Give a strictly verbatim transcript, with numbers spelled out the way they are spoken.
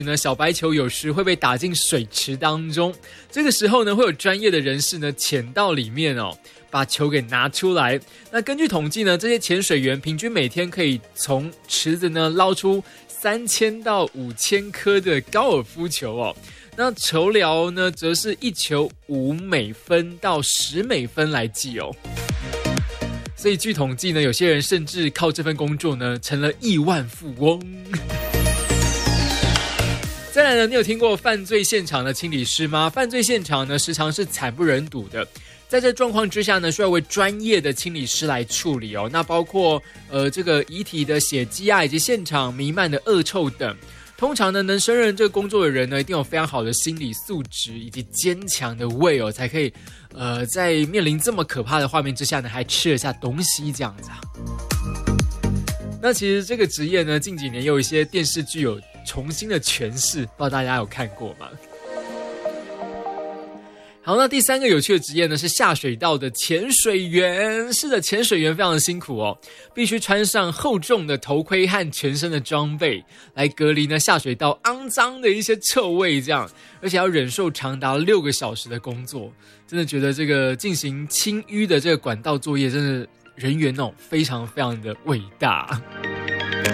呢，小白球有时会被打进水池当中，这个时候呢，会有专业的人士呢潜到里面哦，把球给拿出来。那根据统计呢，这些潜水员平均每天可以从池子呢捞出三千到五千颗的高尔夫球哦。那酬劳呢，则是一球五美分到十美分来计哦。所以据统计呢，有些人甚至靠这份工作呢，成了亿万富翁。再来呢，你有听过犯罪现场的清理师吗？犯罪现场呢，时常是惨不忍睹的。在这状况之下呢，需要为专业的清理师来处理哦。那包括呃这个遗体的血迹啊，以及现场弥漫的恶臭等。通常呢，能胜任这个工作的人呢，一定有非常好的心理素质以及坚强的胃哦，才可以呃在面临这么可怕的画面之下呢，还吃得下东西这样子啊。那其实这个职业呢，近几年有一些电视剧有重新的诠释，不知道大家有看过吗？好，那第三个有趣的职业呢，是下水道的潜水员。是的，潜水员非常的辛苦哦，必须穿上厚重的头盔和全身的装备，来隔离呢下水道肮脏的一些臭味，这样，而且要忍受长达六个小时的工作。真的觉得这个进行清淤的这个管道作业，真的人员哦非常非常的伟大。